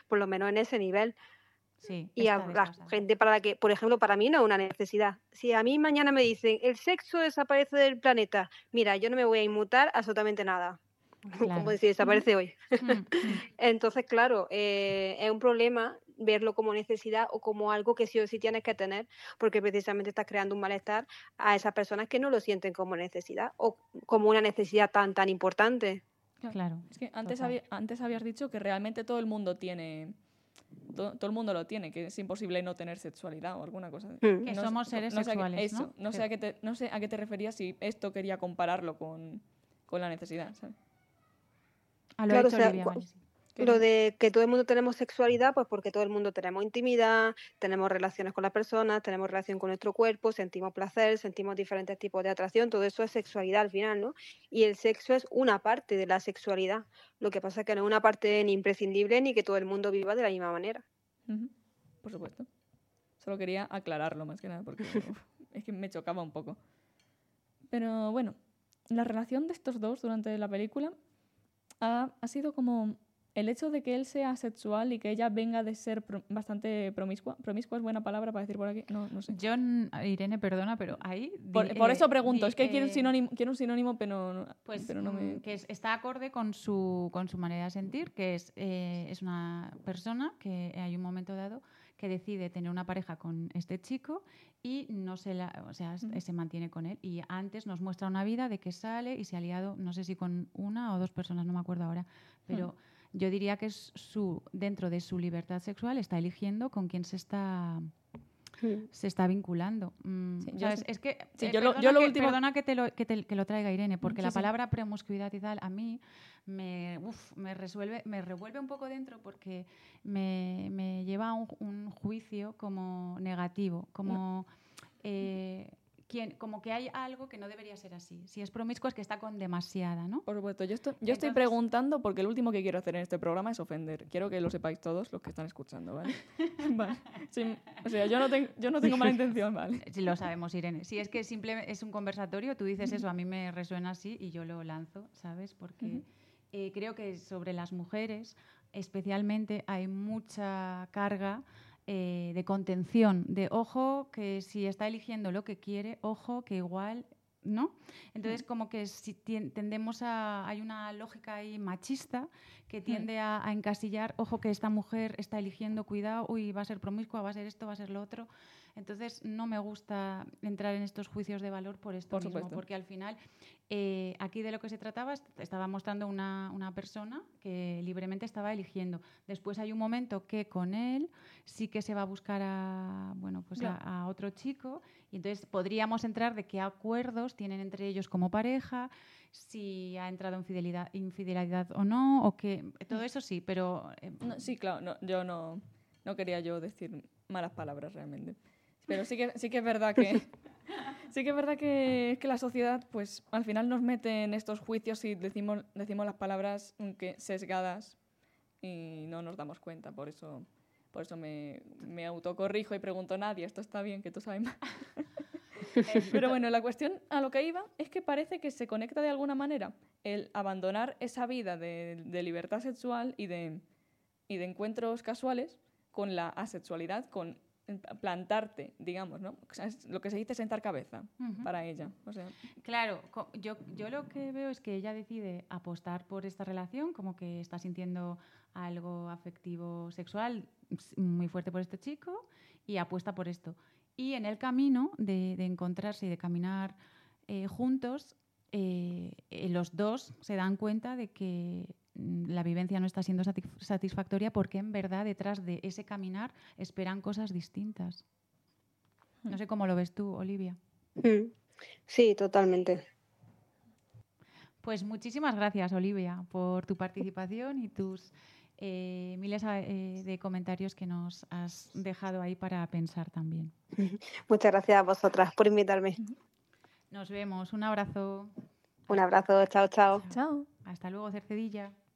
por lo menos en ese nivel. Sí, Y a está la desfasado. gente para la que, por ejemplo, para mí no es una necesidad. Si a mí mañana me dicen, el sexo desaparece del planeta, mira, yo no me voy a inmutar absolutamente nada. Como Claro. decir, desaparece hoy. Mm. Entonces, claro, es un problema verlo como necesidad o como algo que sí o sí tienes que tener, porque precisamente estás creando un malestar a esas personas que no lo sienten como necesidad o como una necesidad tan importante. Claro. Es que antes, total. antes habías dicho que realmente todo el mundo tiene... Todo el mundo lo tiene, que es imposible no tener sexualidad o alguna cosa. Que No somos seres sexuales, ¿no? No sé a qué te referías si esto quería compararlo con la necesidad, ¿sabes? Lo ha Claro, o dicho sea, Olivia, vale, sí. lo de que todo el mundo tenemos sexualidad, pues porque todo el mundo tenemos intimidad, tenemos relaciones con las personas, tenemos relación con nuestro cuerpo, sentimos placer, sentimos diferentes tipos de atracción, todo eso es sexualidad al final, ¿no? Y el sexo es una parte de la sexualidad. Lo que pasa es que no es una parte ni imprescindible ni que todo el mundo viva de la misma manera. Por supuesto. Solo quería aclararlo más que nada porque es que me chocaba un poco. Pero bueno, la relación de estos dos durante la película ha sido como el hecho de que él sea asexual y que ella venga de ser bastante promiscua. Promiscua es buena palabra para decir por aquí. No sé. Yo, Irene, perdona, pero ahí... Por eso pregunto. Es que quiero un sinónimo, Pues pero no me... que está acorde con su manera de sentir, que es una persona que hay un momento dado que decide tener una pareja con este chico y no se mantiene con él. Y antes nos muestra una vida de que sale y se ha liado, no sé si con una o dos personas, no me acuerdo ahora, pero yo diría que es dentro de su libertad sexual está eligiendo con quién se está vinculando. Sí, ¿Sabes? Es que sí, perdona que lo traiga Irene, porque la sí. palabra promiscuidad y tal a mí me revuelve un poco dentro porque me lleva a un juicio como negativo, como como que hay algo que no debería ser así. Si es promiscuo es que está con demasiada, ¿no? Por supuesto, yo estoy preguntando porque lo último que quiero hacer en este programa es ofender. Quiero que lo sepáis todos los que están escuchando, ¿vale? Vale. Sí, o sea, yo no tengo mala intención, ¿vale? Sí, lo sabemos, Irene. Si es que simplemente es un conversatorio, tú dices eso, a mí me resuena así y yo lo lanzo, ¿sabes? Porque creo que sobre las mujeres especialmente hay mucha carga de contención, de ojo que si está eligiendo lo que quiere, ojo que igual, ¿no? Entonces como que si tendemos hay una lógica ahí machista que tiende a encasillar, ojo que esta mujer está eligiendo, cuidado, uy, va a ser promiscua, va a ser esto, va a ser lo otro. Entonces no me gusta entrar en estos juicios de valor por esto mismo, supuesto. porque al final aquí de lo que se trataba estaba mostrando una persona que libremente estaba eligiendo. Después hay un momento que con él sí que se va a buscar a otro chico y entonces podríamos entrar de qué acuerdos tienen entre ellos como pareja, si ha entrado en infidelidad o no, o que todo eso sí, pero... sí, claro, yo no quería yo decir malas palabras realmente. Pero sí que es verdad que... Sí que es verdad que la sociedad, pues, al final nos mete en estos juicios y decimos las palabras sesgadas y no nos damos cuenta. Por eso me autocorrijo y pregunto, Nadia, esto está bien, que tú sabes más. Pero bueno, la cuestión a lo que iba es que parece que se conecta de alguna manera el abandonar esa vida de libertad sexual y de encuentros casuales con la asexualidad, con plantarte, digamos, ¿no? O sea, es lo que se dice sentar cabeza para ella. O sea, claro, yo lo que veo es que ella decide apostar por esta relación, como que está sintiendo algo afectivo sexual muy fuerte por este chico y apuesta por esto. Y en el camino de encontrarse y de caminar juntos, los dos se dan cuenta de que la vivencia no está siendo satisfactoria porque en verdad detrás de ese caminar esperan cosas distintas. No sé cómo lo ves tú, Olivia. Sí, totalmente. Pues muchísimas gracias, Olivia, por tu participación y tus miles de comentarios que nos has dejado ahí para pensar también. Muchas gracias a vosotras por invitarme. Nos vemos. Un abrazo. Un abrazo. Chao, chao. Chao. Hasta luego, Cercedilla.